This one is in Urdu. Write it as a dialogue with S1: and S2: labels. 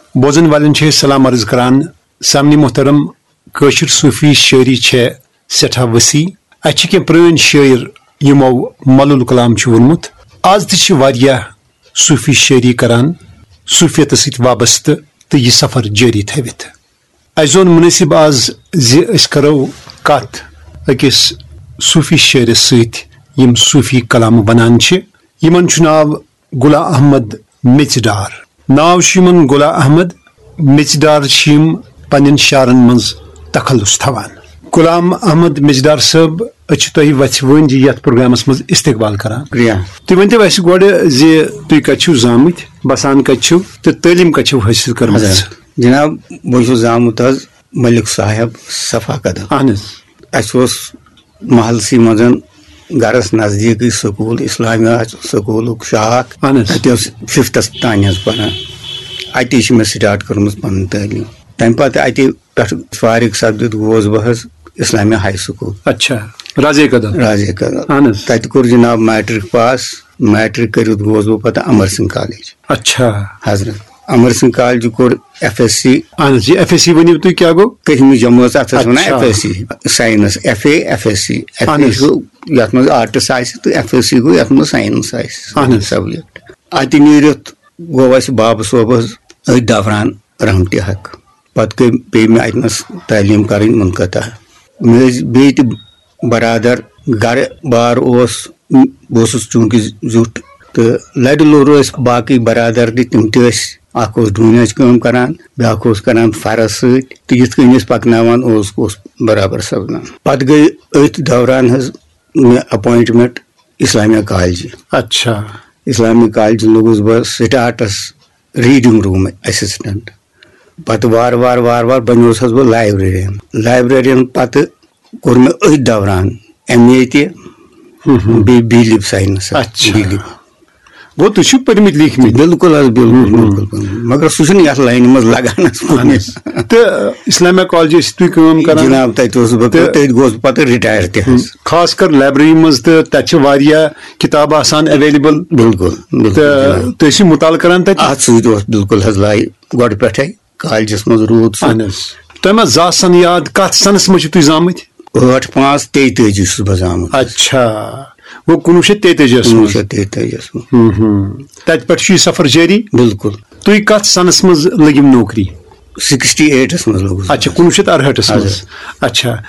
S1: بوزن والن سلام عرض کران سامنے محترم کاشر صوفی شاعری سٹھا وسیع اچھے کی پران شاعر یمو ملول کلام ورمت آز تہ صوفی شاعری کران صوفیت ست وابستہ تو یہ سفر جاری تھوت اس زون مناسب آز کرو کت اکس صوفی شاعر یم صوفی کلام بنان یمن ناو غلام احمد میژدار ناو یمن غلام احمد میژدار پنن شعرن مز تخلص تھوان غلام احمد میژدار صاحب تہ وتھ ون یتھ پروگرامس مز استقبال کران تھی ورنو اس گوڑ تھی کت زامت بسان کت تو تعلیم کت حاصل کرم
S2: جناب بہت زامت ملک صاحب صفا قدم
S1: اہن
S2: اس محلسی مزن گرس نزدیک سکول اسلامیہ سکول شاخ ففتس تان پران اتی میں سٹارٹ کرمت پن تعلیم تمہ پتہ اتہ پہ فارغ سپدت گوس بہ اسلامیہ ہائی سکول
S1: اچھا رازے قدم
S2: تت کور جناب میٹرک پاس میٹرک کرت گوس بہ پتہ امر سنگھ کالج
S1: اچھا
S2: حضرت امر سنگھ کالج کور F S C
S1: F S C ونیو تھی کیا گو
S2: کہم جماعت ات F S C science F A F S C یت مز آرٹس تو ایف ایس سی گو یت مز سائنس سبجیکٹ اتہ نیرت گو اس بابا صوب ات دوران رحمتہ حق پتہ پی مے اتنس تعلیم کریں منقطع بی برادر گر بار بہس چونکہ زیٹ تو لڑ لور باقی برادر تم اخ ڈونیچ کام کران بیاکھ کران فرض ست تو یت کن پکناوان برابر سپدان پتہ گئی ات دوران مے اپوائنٹمنٹ اسلامیہ کالج
S1: اچھا
S2: اسلامیہ کالج لوگس بہ سٹارٹس ریڈنگ روم اسسٹنٹ پتہ وار وار وار وار بنوس بہ لائبریرین پتہ کور مے ات دوران ایم اے تہ بی لب سائنس
S1: گو تھی پڑمت لیکھمت
S2: بالکل بالکل مگر سہ یتھ لائن مز لگان
S1: تو اسلامیہ کالج تھی کران
S2: جناب تت گوس پتہ رٹائر تہ
S1: خاص کر لائبریری مز تو تت کتاب آسان اویلیبل
S2: بالکل
S1: تو تھی مطالعہ کران تت
S2: ات ست بالکل حض لائی گۄڈٕ پٮ۪ٹھے کالجس مز روٗد
S1: تمہ ذات سن یاد کت سنس مز تھی زامت
S2: 8/5/33 چھُس بہٕ زامُت
S1: اچھا وہ 1933 تت پہ سفر جاری
S2: بالکل
S1: تھی کت سنس مز لگم نوکری
S2: 68 مز لوگ
S1: اچھا 1968 مز اچھا